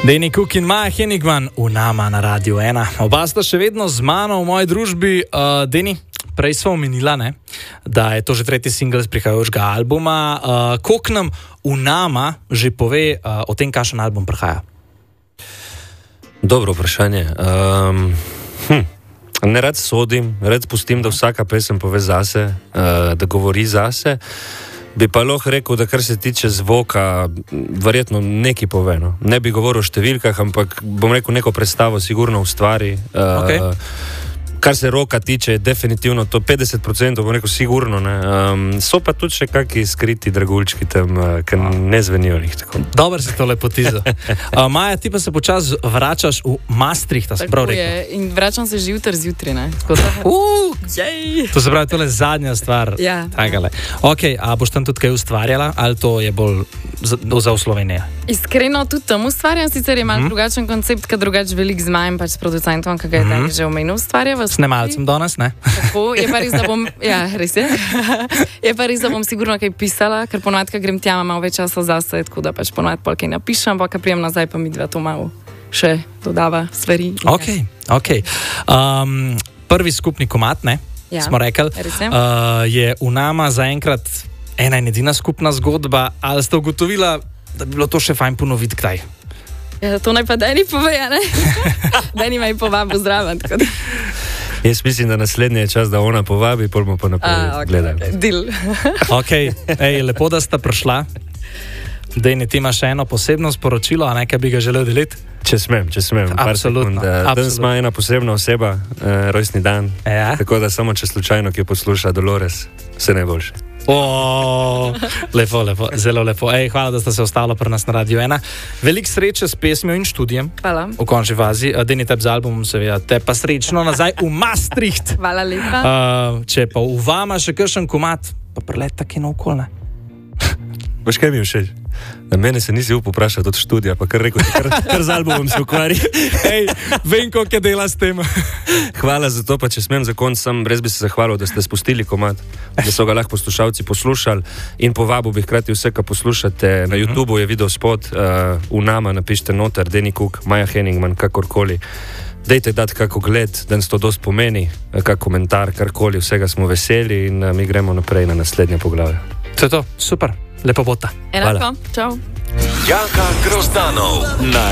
Danny Cook in Maja Henigman, Unama na Radiu 1. Oba sta še vedno z mano v moji družbi. Danny, prej smo omenila, da je to že tretji singel z prihajajočega albuma. Koliko nam Unama že pove o tem, kakšen album prihaja? Dobro vprašanje. Ne rad sodim, rad pustim, da vsaka pesem pove zase, da govori zase. Bi pa lahko rekel, da kar se tiče zvoka, verjetno nekaj pove. No. Ne bi govoril o številkah, ampak bom rekel, neko predstavo sigurno ustvari. Okay. Kar se roka tiče, je definitivno to 50%, bom rekel, sigurno. So pa tudi še kakšni skriti dragulčki tam, ki ne zvenijo njih tako. Dobro si to lepo tizal. Maja, ti pa se počasi vračaš v Maastricht, se prav rekel. In vračam se že zjutraj, ne? To se pravi, to je zadnja stvar. Ja. Ok, a boš tam tudi kaj ustvarjala, ali to je bolj za v Sloveniji? Iskreno tudi tam ustvarjam, sicer je malo drugačen koncept, kad drugač velik z Majem, pač s producentom, ki ga je tak že omenil, ustvarjava. Snemalcem danes, ne? Tako, je pa res, da bom, ja, res je. Je pa res, da bom sigurno kaj pisala, ker ponovadi, ko grem tja, imam malo več časa zase, tako da pač ponovadi pol kaj napišem, pa ko prijem nazaj, pa mi dva to malo še dodava stvari. Ok. Prvi skupni komad, ne? Ja, smo rekli, je Unama zaenkrat ena in edina skupna zgodba, ali ste ugotovila, da bi bilo to še fajn ponoviti kdaj? Ja, to naj pa Danny pove, ne? Danny me je povabil zraven, tako da... Jaz mislim, da naslednji je čas, da ona povabi, pol bomo pa naprej gledali. Okay. Deal. Ok, lepo, da sta prišla. Danny, ti imaš še eno posebno sporočilo, a nekaj bi ga želel deliti? Če smem. Absolutno. Danes ima ena posebna oseba, rojstni dan, tako da samo če slučajno, ki jo posluša Dolores, vse najboljše. Lepo, zelo lepo. Hvala, da ste se ostali pri nas na Radiu 1. Veliko sreče s pesmijo in študijem. Hvala. V končni fazi. Danny, teb z albumom seveda. Te pa srečno nazaj v Maastricht. Hvala lepa. Če pa v vama še kakšen komad, pa prelet taki naokol, ne? Veš, kaj mi je všeč? Na mene se nisi upal vprašati od študija, pa kar rekel, kar z albumom se ukvari. Vem, koliko je dela s tem. Hvala za to, pa če smem za konc, res bi se zahvalil, da ste spustili komad, da so ga lahko poslušalci poslušali in povabil bi hkrati vse, kar poslušate. Na YouTubeu je video spot, Unama, napišite noter, Danny Cook, Maja Henigman, kakorkoli. Dejte dati kako gled, da nas to dosti pomeni, kak komentar, karkoli, vsega smo veseli in mi gremo naprej na naslednje poglavje. To je to, super. Lepo bota. Enako, čau. Jaka Grozdanov na